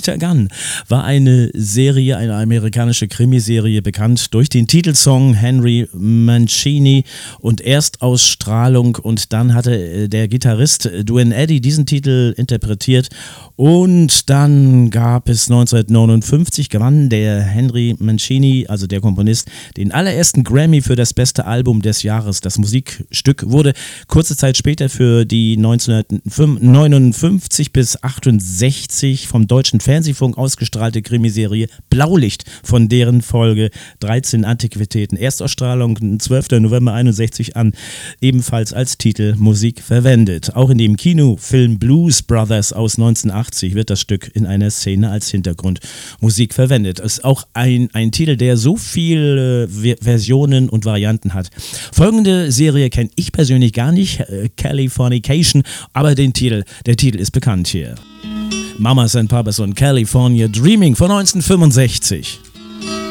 Naked Gun war eine Serie, eine amerikanische Krimiserie, bekannt durch den Titelsong Henry Mancini und Erstausstrahlung, und dann hatte der Gitarrist Duane Eddy diesen Titel interpretiert, und dann gab es 1959, gewann der Henry Mancini, also der Komponist, den allerersten Grammy für das beste Album des Jahres. Das Musikstück wurde kurze Zeit später für die 1959 bis 68 vom Deutschen Fernsehfunk ausgestrahlte Krimiserie Blaulicht, von deren Folge 13 Antiquitäten Erstausstrahlung 12. November 61 an, ebenfalls als Titelmusik verwendet. Auch in dem Kinofilm Blues Brothers aus 1980 wird das Stück in einer Szene als Hintergrundmusik verwendet. Es ist auch ein Titel, der so viele Versionen und Varianten hat. Folgende Serie kenne ich persönlich gar nicht, Californication, aber der Titel ist bekannt hier. Mamas and Papas und California Dreaming von 1965.